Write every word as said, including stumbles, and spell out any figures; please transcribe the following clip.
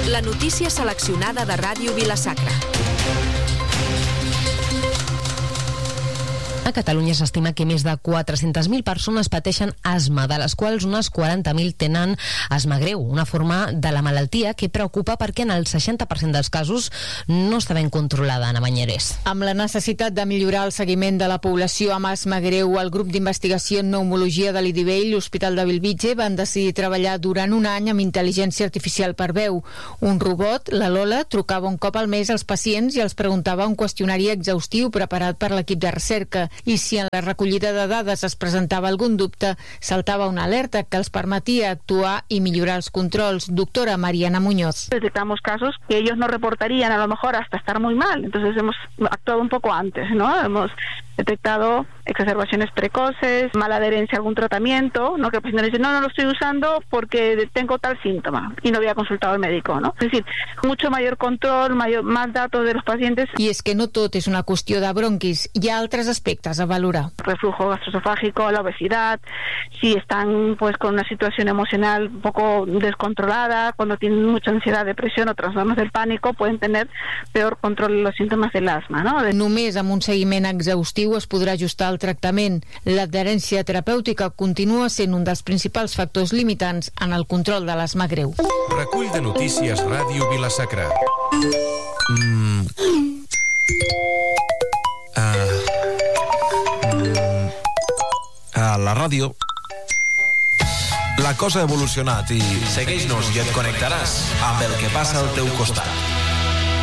La notícia seleccionada de Ràdio Vila-sacra. A Catalunya s'estima que més de quatre-centes mil persones pateixen asma, de les quals unes quaranta mil tenen asma greu, una forma de la malaltia que preocupa perquè en el seixanta per cent dels casos no està ben controlada, Anna Banyeres. Amb la necessitat de millorar el seguiment de la població amb asma greu, el grup d'investigació en pneumologia de l'I D I B I i l'Hospital de Bellvitge van decidir treballar durant un any amb intel·ligència artificial per veu. Un robot, la Lola, trucava un cop al mes als pacients i els preguntava un qüestionari exhaustiu preparat per l'equip de recerca. I si en la recollida de dades es presentava algun dubte, saltava una alerta que els permetia actuar y millorar els controls. Doctora Mariana Muñoz. Detectamos casos que ellos no reportarían a lo mejor hasta estar muy mal, entonces hemos actuado un poco antes, ¿no? Hemos detectado exacerbaciones precoces, mala adherencia a algún tratamiento, ¿no? Que el paciente dice, no, no lo estoy usando porque tengo tal síntoma y no había consultado al médico, ¿no? Es decir, mucho mayor control, mayor, más datos de los pacientes. I és que no tot és una qüestió de bronquis, hi ha altres aspectes a valorar. Reflujo gastroesofágico, la obesidad, si están pues con una situación emocional un poco descontrolada, cuando tienen mucha ansiedad, depresión o trastornos del pánico, pueden tener peor control de los síntomas del asma, ¿no? Només amb un seguiment exhaustiu es podrà ajustar el tractament. L'adherència terapèutica continua sent un dels principals factors limitants en el control de l'asma greu. Recull de notícies Ràdio Vila-sacra. Mm. Uh. Mm. A la ràdio la cosa ha evolucionat i segueix-nos i et connectaràs amb el que passa al teu costat.